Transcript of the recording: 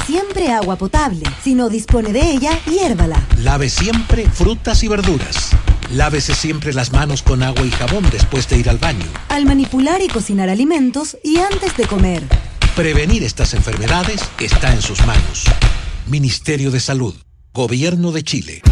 siempre agua potable. Si no dispone de ella, hiérvala. Lave siempre frutas y verduras. Lávese siempre las manos con agua y jabón después de ir al baño. Al manipular y cocinar alimentos y antes de comer. Prevenir estas enfermedades está en sus manos. Ministerio de Salud. Gobierno de Chile.